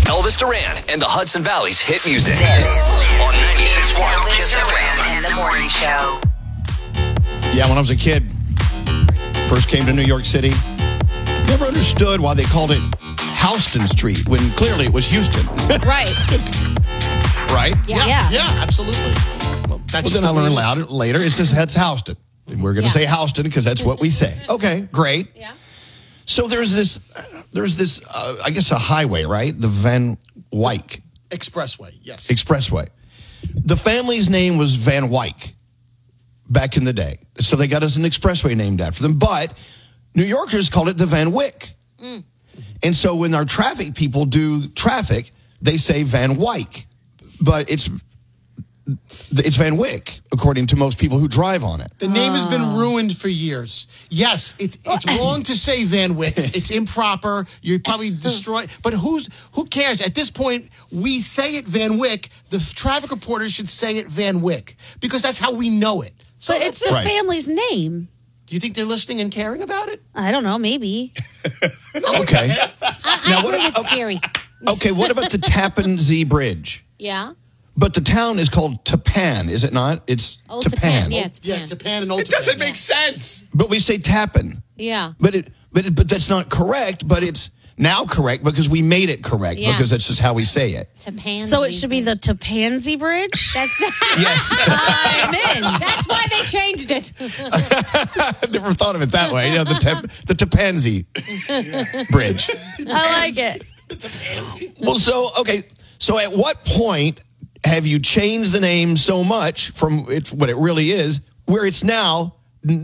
Elvis Duran and the Hudson Valley's hit music. This On 96.1 Elvis Kiss FM. Duran and the Morning Show. Yeah, when I was a kid, first came to New York City, never understood why they called it Houston Street when clearly it was Houston. Right. Right? Yeah. Yeah, absolutely. Well, that's Well, then I learned later, it's just that's Houston. We're going to say Houston because that's what we say. Okay, great. Yeah. So there's this, I guess a highway, right? The Van Wyck Expressway, yes. Expressway. The family's name was Van Wyck back in the day. So they got us an expressway named after them. But New Yorkers called it the Van Wyck. And so when our traffic people do traffic, they say Van Wyck. But it's Van Wyck, according to most people who drive on it. The name has been ruined for years. Yes, it's wrong to say Van Wyck. It's improper. You're probably destroyed. But who cares? At this point, we say it Van Wyck. The traffic reporters should say it Van Wyck because that's how we know it. So But it's the Right. family's name. do you think they're listening and caring about it? I don't know, maybe. Okay. I agree with Scary. Okay, what about the Tappan Zee Bridge? Yeah. But the town is called Tapan, is it not? It's Old Tapan. Tapan. Yeah, it's Yeah, Japan. Japan and Old It doesn't Japan. make sense. But we say Tappan. Yeah. But that's not correct, but it's now correct because we made it correct Yeah. because that's just how we say it. Tapan. So it should be the Tapansy Bridge? That's Yes. I'm in. that's why they changed it. I've never thought of it that way. Yeah, the Tapansy Bridge. I like it. Well, so at what point have you changed the name so much from what it really is, where it's now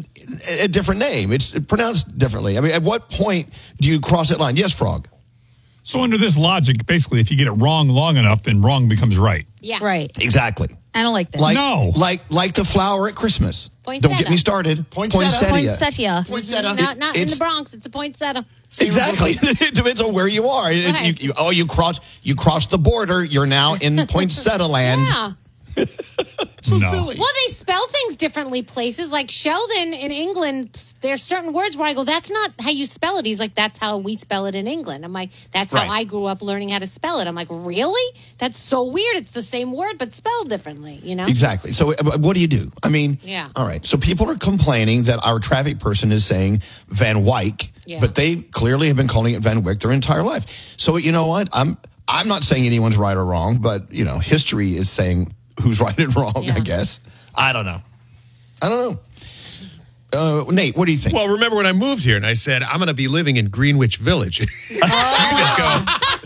a different name? It's pronounced differently. I mean, at what point do you cross that line? Yes, Frog. So under this logic, basically, if you get it wrong long enough, then wrong becomes right. Yeah. Right. Exactly. I don't like this. No. Like the flower at Christmas. Poinsettia. Don't get me started. Poinsettia. Poinsettia. Poinsettia. Poinsettia. Not in It's- the Bronx. It's a poinsettia. Exactly. It depends on where you are. Right. You cross the border. You're now in Poinsettia land. Yeah. So No. silly. Well, they spell things differently places. Like Sheldon in England, there's certain words where I go, that's not how you spell it. He's like, that's how we spell it in England. I'm like, that's how Right. I grew up learning how to spell it. I'm like, really? That's so weird. It's the same word, but spelled differently, you know? Exactly. So what do you do? I mean, Yeah. All right. So people are complaining that our traffic person is saying Van Wyck, Yeah. but they clearly have been calling it Van Wyck their entire life. So you know what? I'm not saying anyone's right or wrong, but history is saying who's right and wrong. Yeah. I guess. I don't know. Nate, what do you think? Well, remember when I moved here and I said, I'm going to be living in Greenwich Village. You just go,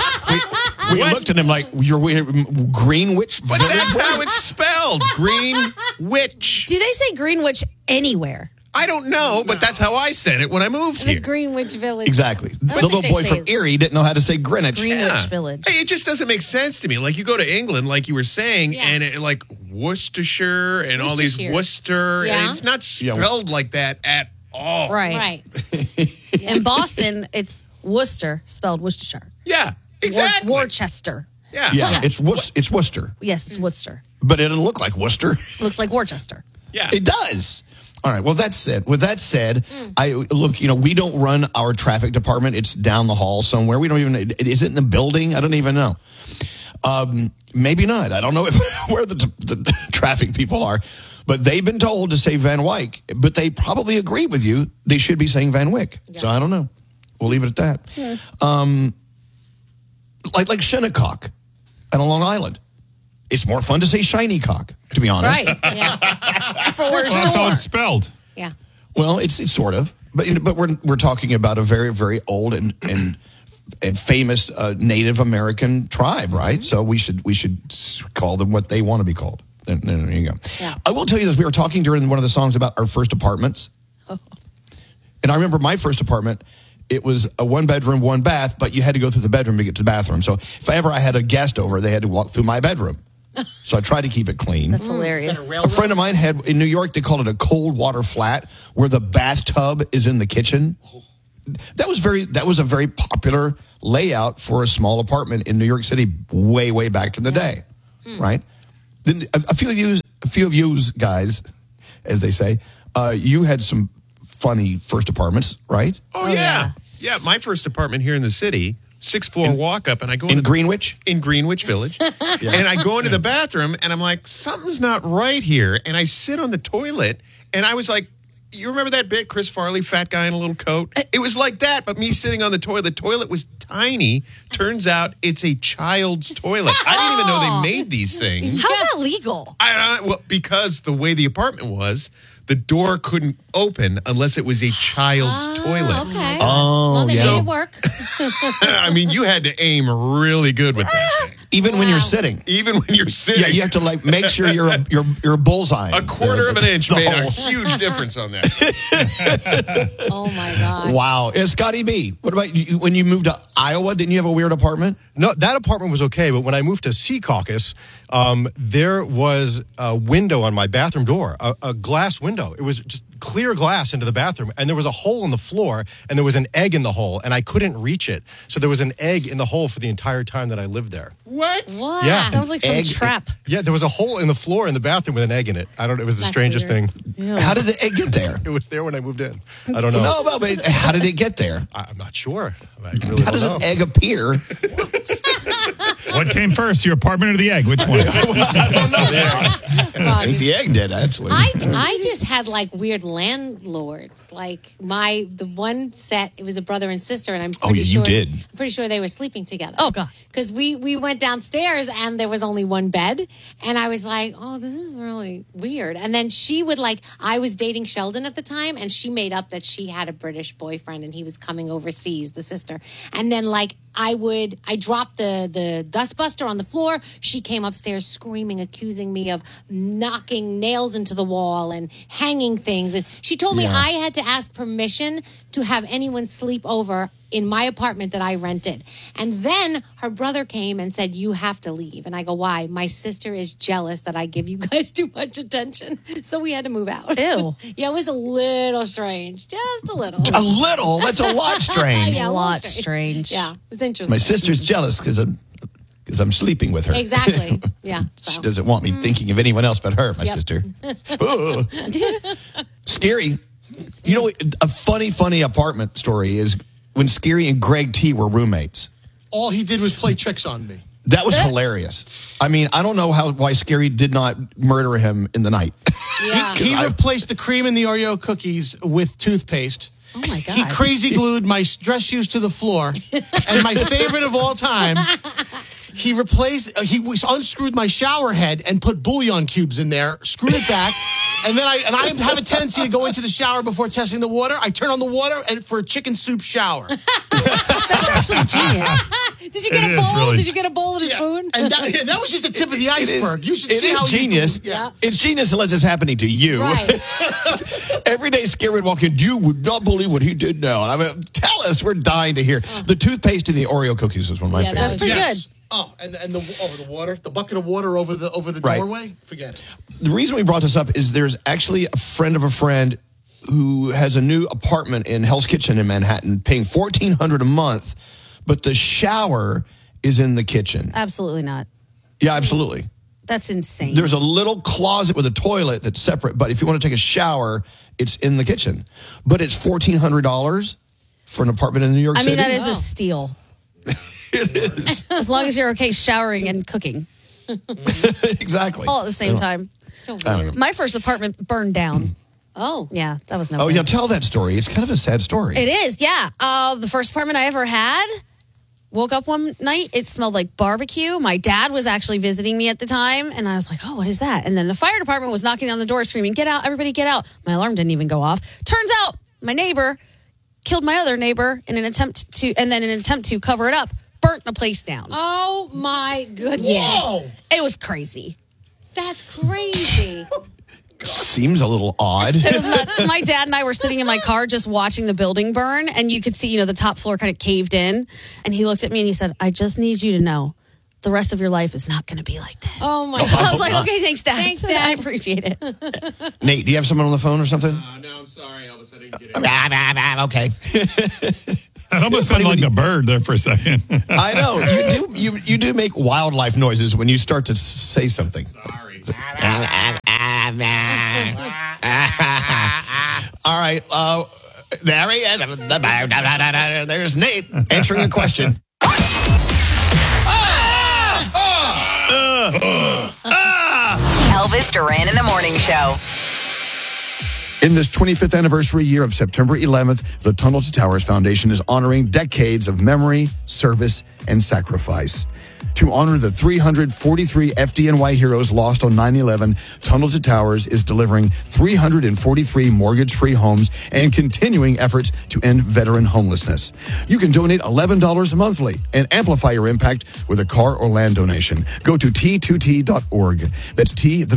we what? looked at him like you're Greenwich. but that's how it's spelled. Greenwich. Do they say Greenwich anywhere? I don't know, but that's how I said it when I moved The here. Greenwich Village. Exactly. The think little they boy say from Erie didn't know how to say Greenwich. Greenwich Village. Hey, it just doesn't make sense to me. Like you go to England, like you were saying, Yeah. and like Worcestershire and all these Worcestershire. Worcester, Yeah. and it's not spelled like that at all. Right. Right. In Boston, it's Worcester, spelled Worcestershire. Yeah, exactly. Worcester. Yeah. Yeah, it's Worcester, Yes, it's Worcester. but it doesn't look like Worcester. Looks like Worcester. Yeah. It does. All right. Well, that's it. With that said, we don't run our traffic department. It's down the hall somewhere. We don't even. Is it in the building? I don't even know. Maybe not. I don't know where the traffic people are, but they've been told to say Van Wyck. But they probably agree with you. They should be saying Van Wyck. So I don't know. We'll leave it at that. Like Shinnecock on Long Island. It's more fun to say shiny cock, to be honest. Right. Yeah. For That's how sure. it's spelled. Yeah. Well, it's sort of, but we're talking about a very, very old and famous Native American tribe, right? So we should call them what they want to be called. There you go. Yeah. I will tell you this: we were talking during one of the songs about our first apartments, and I remember my first apartment. It was a 1-bedroom, 1-bath, but you had to go through the bedroom to get to the bathroom. So if I had a guest over, they had to walk through my bedroom. So I tried to keep it clean. That's hilarious. A friend of mine had in New York, they called it a cold water flat, where the bathtub is in the kitchen. That was a very popular layout for a small apartment in New York City way, way back in the day, right? Then a few of you guys, as they say, you had some funny first apartments, right? Oh, yeah. Yeah, my first apartment here in the city. 6th floor walk up, and I go In Greenwich? in Greenwich Village, and I go into the bathroom, and I'm like, something's not right here. And I sit on the toilet, and I was like, you remember that bit, Chris Farley, fat guy in a little coat? It was like that, but me sitting on the toilet. The toilet was tiny. Turns out it's a child's toilet. I didn't even know they made these things. How's that legal? Well, because the way the apartment was, the door couldn't open unless it was a child's toilet. Okay. Oh, well, they yeah. made it work. I mean, you had to aim really good with that thing. Even when you're sitting. Even when you're sitting. Yeah, you have to like make sure you're a bullseye. a quarter of an inch The made hole. a huge difference on that. Oh my God. Wow. Scotty B, what about you? When you moved to Iowa, didn't you have a weird apartment? No, that apartment was okay, but when I moved to Secaucus, there was a window on my bathroom door, a glass window. It was just clear glass into the bathroom, and there was a hole in the floor, and there was an egg in the hole, and I couldn't reach it. So there was an egg in the hole for the entire time that I lived there. What? What? Yeah. Sounds like some Egg- trap. Yeah, there was a hole in the floor in the bathroom with an egg in it. I don't. It was the That's strangest weird. thing. How did the egg get there? It was there when I moved in. I don't know. No, but how did it get there? I'm not sure. I really How don't does know. an egg appear? What came first, your apartment or the egg? Which one? I think the egg did, actually. I just had like weird landlords. Like the one set, it was a brother and sister, and I'm pretty yeah, sure you did. I'm pretty sure they were sleeping together. Oh, God. Because we went downstairs and there was only one bed, and I was like, oh, this is really weird. And then she would I was dating Sheldon at the time, and she made up that she had a British boyfriend and he was coming overseas, the sister. And then I dropped the dustbuster on the floor. She came upstairs screaming, accusing me of knocking nails into the wall and hanging things. And she told me I had to ask permission to have anyone sleep over in my apartment that I rented. And then her brother came and said, you have to leave. And I go, why? My sister is jealous that I give you guys too much attention. So we had to move out. Ew. Yeah, it was a little strange. Just a little. A little? That's a lot strange. Yeah, A little lot strange. Yeah, it was interesting. My sister's jealous because I'm sleeping with her. Exactly. Yeah. She So. doesn't want me thinking of anyone else but her, my Yep. sister. Ugh. Scary. You know, a funny apartment story is when Scary and Greg T were roommates. All he did was play tricks on me. That was hilarious. I mean, I don't know why Scary did not murder him in the night. Yeah. He replaced the cream in the Oreo cookies with toothpaste. Oh, my God. He crazy glued my dress shoes to the floor. And my favorite of all time, he unscrewed my shower head and put bouillon cubes in there, screwed it back. And then I have a tendency to go into the shower before testing the water. I turn on the water and for a chicken soup shower. That's actually genius. Did you get It a is bowl? really- Did you get a bowl and a spoon? And that was just the tip of the iceberg. You should It see is how he used to- genius. yeah. It's genius unless it's happening to you. Right. Every day Scary would walk in, you would not believe what he did now. And I mean, tell us, we're dying to hear. The toothpaste and the Oreo cookies was one of my Yeah, that favorites. was Pretty Yes. good. Oh, and the water, the bucket of water over the Right. doorway. Forget it. The reason we brought this up is there's actually a friend of a friend who has a new apartment in Hell's Kitchen in Manhattan, paying $1,400 a month, but the shower is in the kitchen. Absolutely not. Yeah, absolutely. That's insane. There's a little closet with a toilet that's separate, but if you want to take a shower, it's in the kitchen. But it's $1,400 for an apartment in New York I City. mean, that is Oh. a steal. It is. As long as you're okay showering and cooking Exactly. all at the same time. So I don't weird. know. My first apartment burned down. Oh. Yeah, that was no Oh, good. yeah, tell that story. It's kind of a sad story. It is, yeah. The first apartment I ever had, woke up one night, it smelled like barbecue. My dad was actually visiting me at the time, and I was like, oh, what is that? And then the fire department was knocking on the door screaming, get out, everybody get out. My alarm didn't even go off. Turns out my neighbor killed my other neighbor in an attempt to cover it up, burnt the place down. Oh my goodness. Yes. It was crazy. That's crazy. Seems a little odd. It was nuts. My dad and I were sitting in my car just watching the building burn, and you could see, the top floor kind of caved in. And he looked at me and he said, I just need you to know the rest of your life is not going to be like this. Oh my I God. was like, okay, thanks, Dad. Thanks, Dad. I appreciate it. Nate, do you have someone on the phone or something? No, I'm sorry, Elvis. I didn't get it. Okay. I almost sounded like a bird there for a second. I know. You do make wildlife noises when you start to say something. Sorry. All right. There he is. There's Nate answering a question. Elvis Duran in the Morning Show. In this 25th anniversary year of September 11th, the Tunnel to Towers Foundation is honoring decades of memory, service, and sacrifice. To honor the 343 FDNY heroes lost on 9/11, Tunnel to Towers is delivering 343 mortgage-free homes and continuing efforts to end veteran homelessness. You can donate $11 monthly and amplify your impact with a car or land donation. Go to T2T.org. That's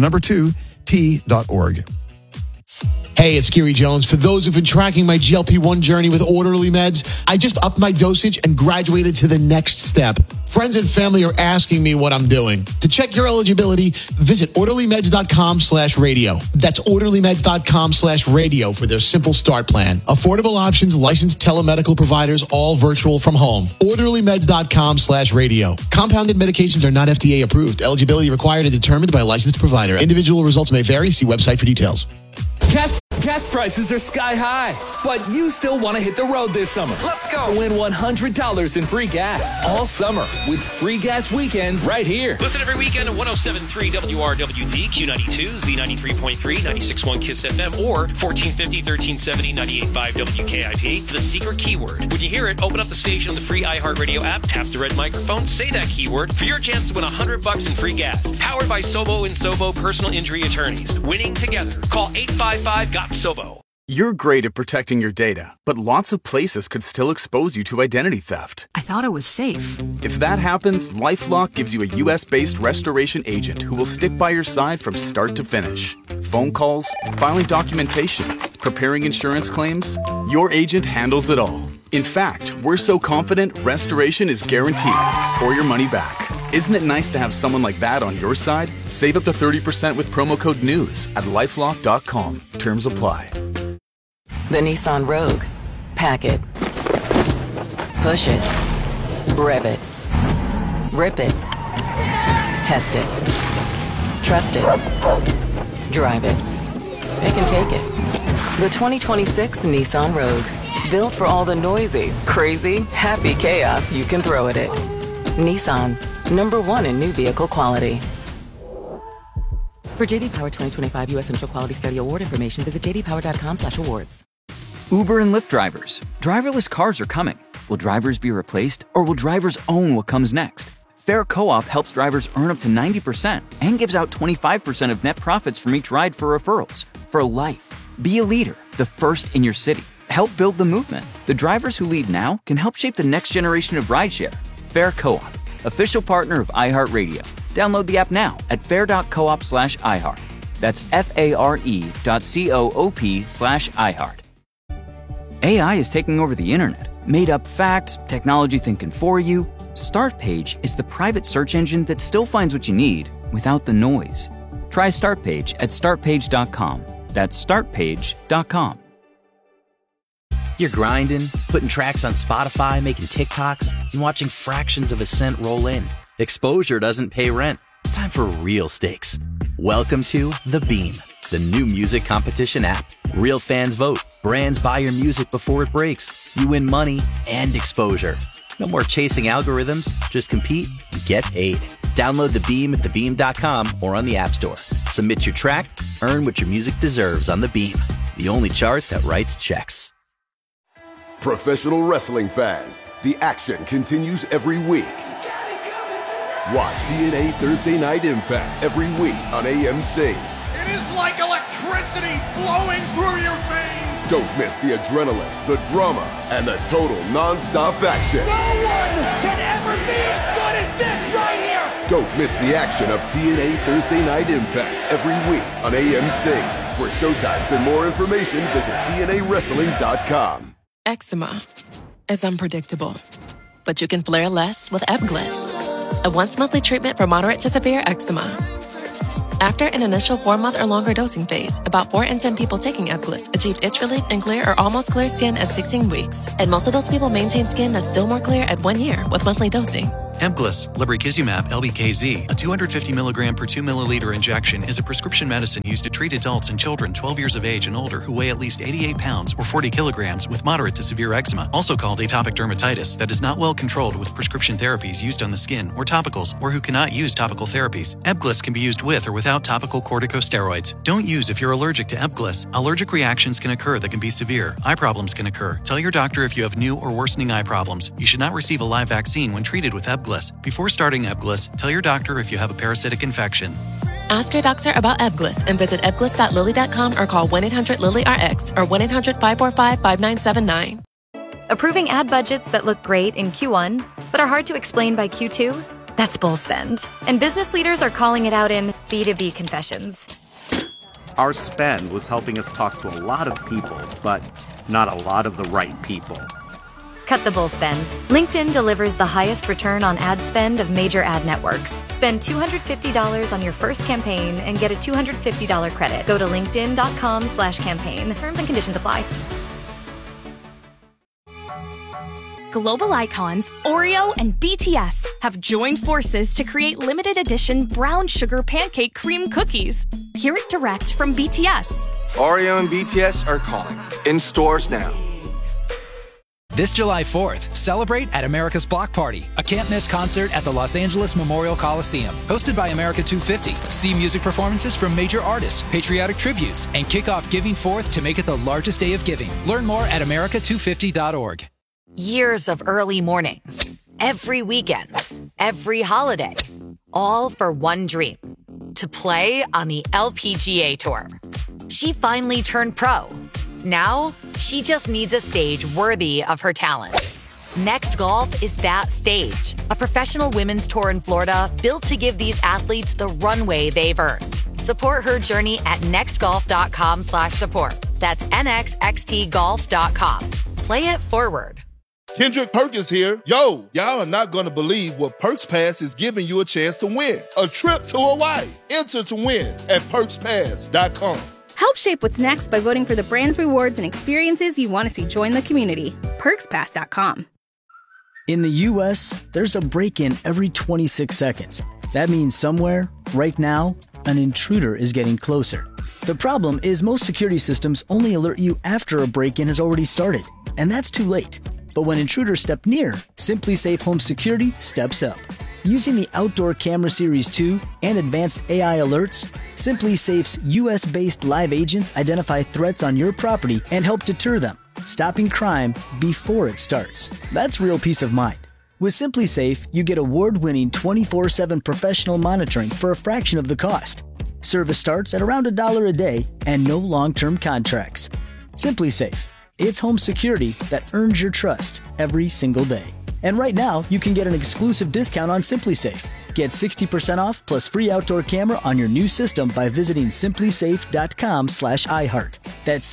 T2T.org. Hey, it's Gary Jones. For those who've been tracking my GLP-1 journey with Orderly Meds, I just upped my dosage and graduated to the next step. Friends and family are asking me what I'm doing. To check your eligibility, visit orderlymeds.com/radio. That's orderlymeds.com/radio for their simple start plan. Affordable options, licensed telemedical providers, all virtual from home. orderlymeds.com/radio. Compounded medications are not FDA approved. Eligibility required and determined by a licensed provider. Individual results may vary. See website for details. Gas prices are sky high, but you still want to hit the road this summer. Let's go. Win $100 in free gas all summer with free gas weekends right here. Listen every weekend at 107.3 WRWD, Q92, Z93.3, 96.1 KISS FM, or 1450, 1370, 98.5 WKIP. The secret keyword. When you hear it, open up the station on the free iHeartRadio app, tap the red microphone, say that keyword for your chance to win $100 in free gas. Powered by Sobo and Sobo Personal Injury Attorneys. Winning together. Call 855-GOT-SOBO. You're great at protecting your data, but lots of places could still expose you to identity theft. I thought it was safe. If that happens, LifeLock gives you a US-based restoration agent who will stick by your side from start to finish. Phone calls, filing documentation, preparing insurance claims, your agent handles it all. In fact, we're so confident restoration is guaranteed or your money back. Isn't it nice to have someone like that on your side? Save up to 30% with promo code NEWS at LifeLock.com. Terms apply. The Nissan Rogue. Pack it. Push it. Rev it. Rip it. Test it. Trust it. Drive it. It can take it. The 2026 Nissan Rogue. Built for all the noisy, crazy, happy chaos you can throw at it. Nissan. #1 in new vehicle quality. For JD Power 2025 U.S. Initial Quality Study Award information, visit jdpower.com/awards. Uber and Lyft drivers. Driverless cars are coming. Will drivers be replaced, or will drivers own what comes next? Fair Co-op helps drivers earn up to 90% and gives out 25% of net profits from each ride for referrals. For life. Be a leader, the first in your city. Help build the movement. The drivers who lead now can help shape the next generation of rideshare. Fair Co-op, official partner of iHeartRadio. Download the app now at fair.coop/iHeart. That's FARE.coop/iHeart. AI is taking over the internet. Made up facts, technology thinking for you. Startpage is the private search engine that still finds what you need without the noise. Try Startpage at startpage.com. That's startpage.com. You're grinding, putting tracks on Spotify, making TikToks, and watching fractions of a cent roll in. Exposure doesn't pay rent. It's time for real stakes. Welcome to The Beam, the new music competition app. Real fans vote. Brands buy your music before it breaks. You win money and exposure. No more chasing algorithms. Just compete and get paid. Download The Beam at thebeam.com or on the App Store. Submit your track, earn what your music deserves on The Beam, the only chart that writes checks. Professional wrestling fans, the action continues every week. Watch TNA Thursday Night Impact every week on AMC. It is like electricity flowing through your veins. Don't miss the adrenaline, the drama, and the total non-stop action. No one can ever be as good as this right here. Don't miss the action of TNA Thursday Night Impact every week on AMC. For showtimes and more information, visit TNAWrestling.com. Eczema is unpredictable, but you can flare less with Ebglyss, a once-monthly treatment for moderate to severe eczema. After an initial 4-month or longer dosing phase, about 4 in 10 people taking Ebglyss achieved itch relief and clear or almost clear skin at 16 weeks, and most of those people maintain skin that's still more clear at 1 year with monthly dosing. Ebglyss, lebrikizumab LBKZ, a 250 milligram per 2 milliliter injection, is a prescription medicine used to treat adults and children 12 years of age and older who weigh at least 88 pounds or 40 kilograms with moderate to severe eczema, also called atopic dermatitis, that is not well controlled with prescription therapies used on the skin or topicals, or who cannot use topical therapies. Ebglyss can be used with or without topical corticosteroids. Don't use if you're allergic to Ebglyss. Allergic reactions can occur that can be severe. Eye problems can occur. Tell your doctor if you have new or worsening eye problems. You should not receive a live vaccine when treated with Ebglyss. Before starting Ebglyss, tell your doctor if you have a parasitic infection. Ask your doctor about Ebglyss and visit ebglyss.lilly.com or call 1-800-LILY-RX or 1-800-545-5979. Approving ad budgets that look great in Q1, but are hard to explain by Q2? That's bull spend. And business leaders are calling it out in B2B confessions. Our spend was helping us talk to a lot of people, but not a lot of the right people. Cut the bull spend. LinkedIn delivers the highest return on ad spend of major ad networks. Spend $250 on your first campaign and get a $250 credit. Go to linkedin.com/campaign. Terms and conditions apply. Global icons Oreo and BTS have joined forces to create limited edition brown sugar pancake cream cookies. Hear it direct from BTS. Oreo and BTS are calling. In stores now. This July 4th, celebrate at America's Block Party, a can't-miss concert at the Los Angeles Memorial Coliseum. Hosted by America 250, see music performances from major artists, patriotic tributes, and kick off Giving Forth to make it the largest day of giving. Learn more at america250.org. Years of early mornings, every weekend, every holiday, all for one dream, to play on the LPGA Tour. She finally turned pro. Now, she just needs a stage worthy of her talent. Next Golf is that stage. A professional women's tour in Florida built to give these athletes the runway they've earned. Support her journey at nextgolf.com/support. That's nxxtgolf.com. Play it forward. Kendrick Perkins here. Yo, y'all are not going to believe what Perks Pass is giving you a chance to win. A trip to Hawaii. Enter to win at perkspass.com. Help shape what's next by voting for the brands, rewards, and experiences you want to see join the community. PerksPass.com. In the U.S., there's a break-in every 26 seconds. That means somewhere, right now, an intruder is getting closer. The problem is most security systems only alert you after a break-in has already started, and that's too late. But when intruders step near, SimpliSafe Home Security steps up. Using the Outdoor Camera Series 2 and advanced AI alerts, SimpliSafe's US-based live agents identify threats on your property and help deter them, stopping crime before it starts. That's real peace of mind. With SimpliSafe, you get award-winning 24/7 professional monitoring for a fraction of the cost. Service starts at around $1 a day and no long-term contracts. SimpliSafe. It's home security that earns your trust every single day. And right now, you can get an exclusive discount on SimpliSafe. Get 60% off plus free outdoor camera on your new system by visiting simplisafe.com/iHeart. That's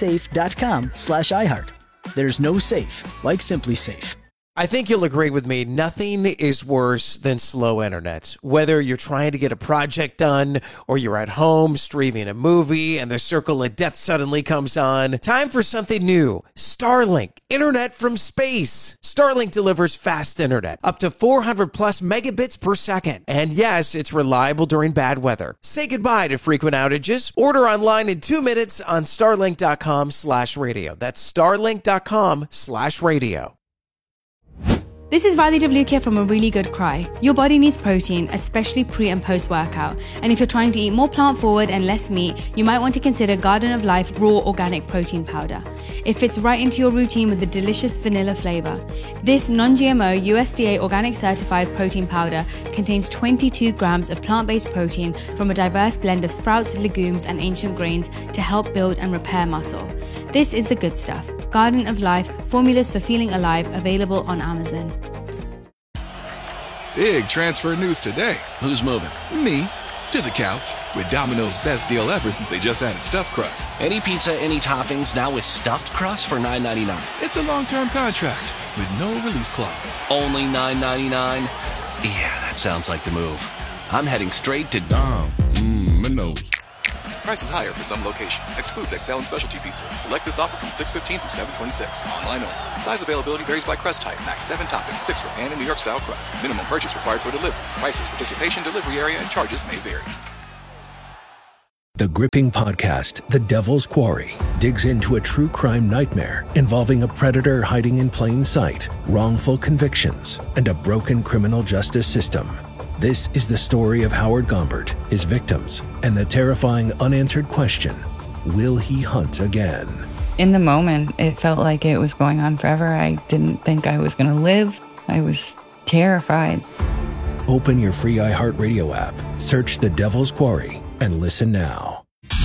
simplisafe.com/iHeart. There's no safe like SimpliSafe. I think you'll agree with me, nothing is worse than slow internet. Whether you're trying to get a project done or you're at home streaming a movie and the circle of death suddenly comes on, time for something new. Starlink, internet from space. Starlink delivers fast internet, up to 400 plus megabits per second. And yes, it's reliable during bad weather. Say goodbye to frequent outages. Order online in 2 minutes on starlink.com/radio. That's starlink.com/radio. This is Riley WK from A Really Good Cry. Your body needs protein, especially pre and post workout. And if you're trying to eat more plant forward and less meat, you might want to consider Garden of Life Raw Organic Protein Powder. It fits right into your routine with a delicious vanilla flavor. This non-GMO USDA organic certified protein powder contains 22 grams of plant-based protein from a diverse blend of sprouts, legumes, and ancient grains to help build and repair muscle. This is the good stuff. Garden of Life, formulas for feeling alive, available on Amazon. Big transfer news today. Who's moving? Me. To the couch. With Domino's best deal ever since they just added stuffed crust. Any pizza, any toppings, now with stuffed crust for $9.99. It's a long-term contract with no release clause. Only $9.99? Yeah, that sounds like the move. I'm heading straight to Domino's. Price is higher for some locations. Excludes XL and specialty pizzas. Select this offer from 6/15 through 7/26. Online only. Size availability varies by crust type. Max 7 toppings, 6 for pan and New York style crust. Minimum purchase required for delivery. Prices, participation, delivery area, and charges may vary. The gripping podcast, The Devil's Quarry, digs into a true crime nightmare involving a predator hiding in plain sight, wrongful convictions, and a broken criminal justice system. This is the story of Howard Gombert, his victims, and the terrifying unanswered question, will he hunt again? In the moment, it felt like it was going on forever. I didn't think I was going to live. I was terrified. Open your free iHeartRadio app, search The Devil's Quarry, and listen now.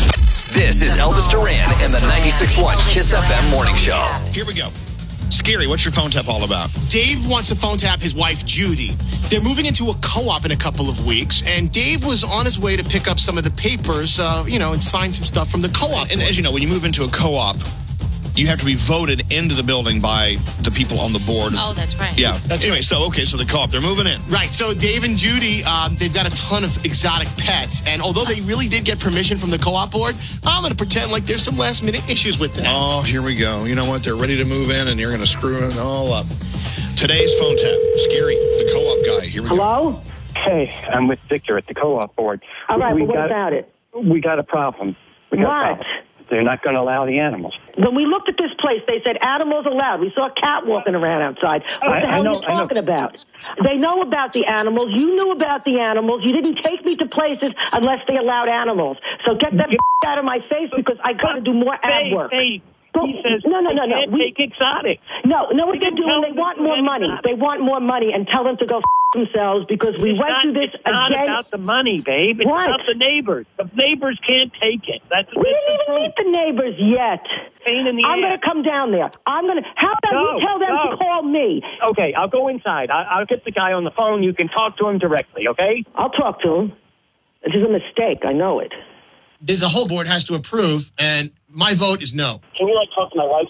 This is Elvis Duran and the 96.1 KISS FM Morning Show. Here we go. Scary, what's your phone tap all about? Dave wants to phone tap his wife, Judy. They're moving into a co-op in a couple of weeks, and Dave was on his way to pick up some of the papers, and sign some stuff from the co-op. And as you know, when you move into a co-op, you have to be voted into the building by the people on the board. Oh, that's right. Yeah. Anyway, so the co-op, they're moving in. Right. So Dave and Judy, they've got a ton of exotic pets. And although they really did get permission from the co-op board, I'm going to pretend like there's some last-minute issues with that. Oh, here we go. You know what? They're ready to move in, and you're going to screw it all up. Today's phone tap. Scary, the co-op guy. Here we go. Hello? Hey, I'm with Victor at the co-op board. All right, what about it? We got a problem. What? They're not going to allow the animals. When we looked at this place, they said animals allowed. We saw a cat walking around outside. What the hell are you talking about? They know about the animals. You knew about the animals. You didn't take me to places unless they allowed animals. So get that out of my face because I got to do more ad work. He says, no. We take exotic. No, what they're doing, they want more money. They want more money and tell them to go themselves because we went through this again. It's not about the money, babe. It's about the neighbors. The neighbors can't take it. We didn't even meet the neighbors yet. Pain in the I'm going to come down there. How about you tell them to call me? Okay, I'll go inside. I'll get the guy on the phone. You can talk to him directly, okay? I'll talk to him. This is a mistake. I know it. The whole board has to approve, and my vote is no. Can you, talk to my wife?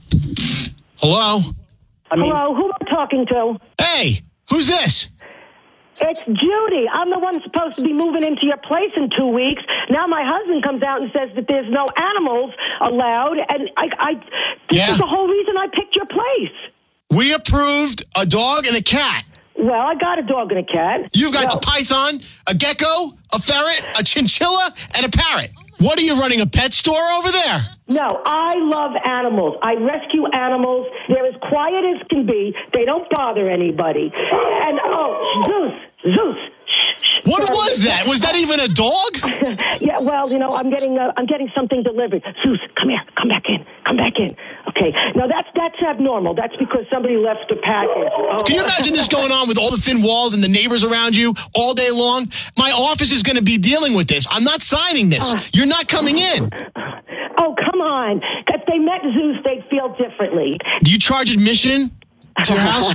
Hello? Hello, who am I talking to? Hey, who's this? It's Judy. I'm the one supposed to be moving into your place in 2 weeks. Now my husband comes out and says that there's no animals allowed, and this is the whole reason I picked your place. We approved a dog and a cat. Well, I got a dog and a cat. You've got a python, a gecko, a ferret, a chinchilla, and a parrot. What are you running, a pet store over there? No, I love animals. I rescue animals. They're as quiet as can be. They don't bother anybody. And, Zeus. What was that? Was that even a dog? Yeah, well, I'm getting something delivered. Zeus, come here. Come back in. Okay. Now that's abnormal. That's because somebody left a package. Can you imagine this going on with all the thin walls and the neighbors around you all day long? My office is going to be dealing with this. I'm not signing this. You're not coming in. Oh, come on. If they met Zeus, they'd feel differently. Do you charge admission to your house?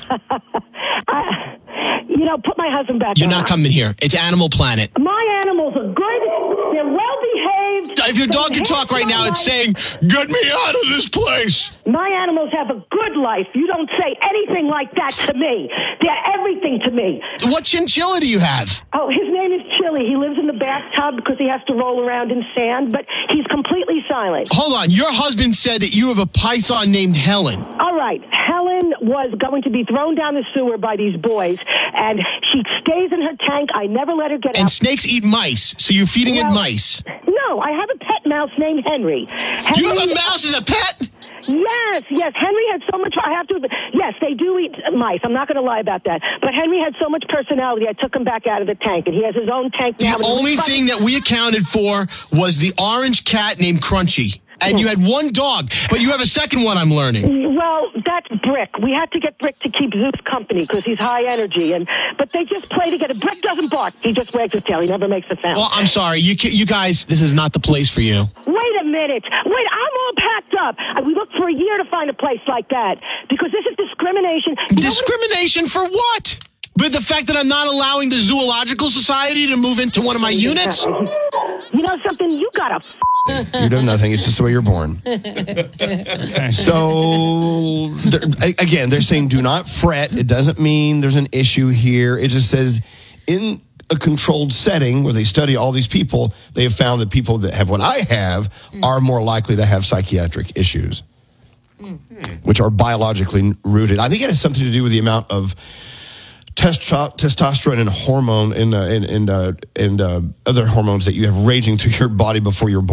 Put my husband back. You're not coming here. It's Animal Planet. My animals are good. They're well behaved. If your dog can talk right now, it's saying, "Get me out of this place." My animals have a good life. You don't say anything like that to me. They're everything to me. What chinchilla do you have? Oh, his name is Chili. He lives in the bathtub because he has to roll around in sand, but he's completely silent. Hold on. Your husband said that you have a python named Helen. All right. Helen was going to be thrown down the sewer by these boys, and she stays in her tank. I never let her get out. And snakes eat mice, so you're feeding it mice. No, I have a pet mouse named Henry. You have a mouse as a pet? Yes. Henry had so much. I have to. Yes, they do eat mice. I'm not going to lie about that. But Henry had so much personality. I took him back out of the tank, and he has his own tank now. The only thing that we accounted for was the orange cat named Crunchy. And you had one dog, but you have a second one, I'm learning. Well, that's Brick. We had to get Brick to keep Zeus company because he's high energy. But they just play together. Brick doesn't bark. He just wags his tail. He never makes a sound. Well, I'm sorry. You guys, this is not the place for you. Wait a minute. I'm all packed up. We looked for a year to find a place like that because this is discrimination. Discrimination for what? But the fact that I'm not allowing the Zoological Society to move into one of my units? You know something? You got You know nothing. It's just the way you're born. So, again, they're saying do not fret. It doesn't mean there's an issue here. It just says a controlled setting where they study all these people, they have found that people that have what I have are more likely to have psychiatric issues, which are biologically rooted. I think it has something to do with the amount of testosterone and hormone and other hormones that you have raging through your body before you're born.